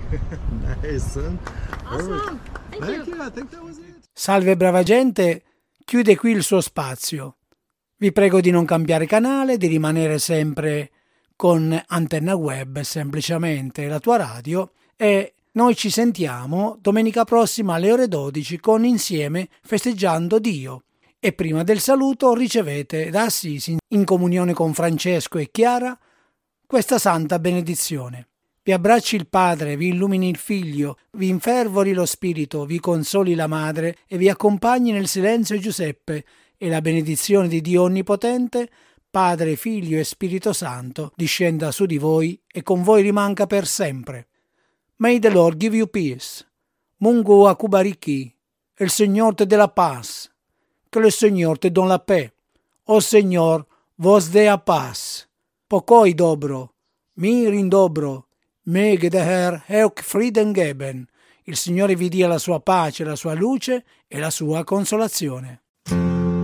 Nice. Awesome. Thank you. I think that was it. Salve brava gente, chiude qui il suo spazio. Vi prego di non cambiare canale, di rimanere sempre con Antenna Web, semplicemente la tua radio, e noi ci sentiamo domenica prossima alle ore 12 con Insieme Festeggiando Dio. E prima del saluto ricevete da Assisi, in comunione con Francesco e Chiara, questa santa benedizione. Vi abbracci il Padre, vi illumini il Figlio, vi infervori lo Spirito, vi consoli la Madre e vi accompagni nel silenzio Giuseppe, e la benedizione di Dio Onnipotente, Padre, Figlio e Spirito Santo, discenda su di voi e con voi rimanga per sempre. May the Lord give you peace. Mungu akubariki. El Señor te dé la paz. Que el Señor te donne la paix. O Señor, vos dé a paz. Pokoj dobro, mir in dobro, möge der Herr euch Frieden geben. Il Signore vi dia la sua pace, la sua luce e la sua consolazione.